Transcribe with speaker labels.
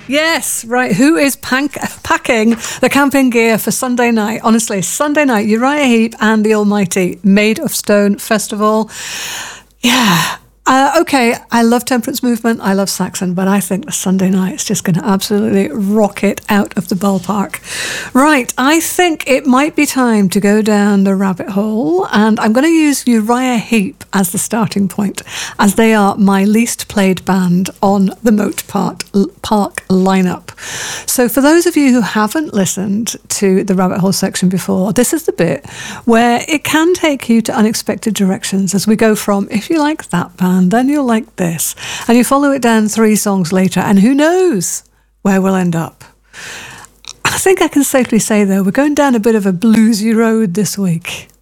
Speaker 1: Yes, right. Who is packing the camping gear for Sunday night? Honestly, Sunday night, Uriah Heep and the Almighty Made of Stone Festival. Yeah. Okay, I love Temperance Movement, I love Saxon, but I think the Sunday night is just going to absolutely rock it out of the ballpark. Right, I think it might be time to go down the rabbit hole, and I'm going to use Uriah Heep as the starting point, as they are my least played band on the Moat Park lineup. So for those of you who haven't listened to the rabbit hole section before, this is the bit where it can take you to unexpected directions as we go from, if you like that band, then you'll like this. And you follow it down 3 songs later, and who knows where we'll end up. I think I can safely say, though, we're going down a bit of a bluesy road this week.